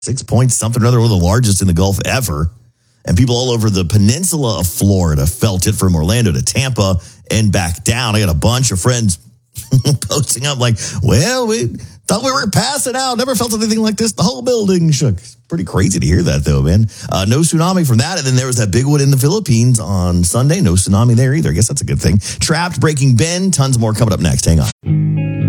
6 points, something or other, one of the largest in the Gulf ever. And people all over the peninsula of Florida felt it, from Orlando to Tampa and back down. I got a bunch of friends posting up like, well, we thought we were passing out. Never felt anything like this. The whole building shook. It's pretty crazy to hear that, though, man. No tsunami from that. And then there was that big one in the Philippines on Sunday. No tsunami there either. I guess that's a good thing. Trapped, Breaking Ben. Tons more coming up next. Hang on.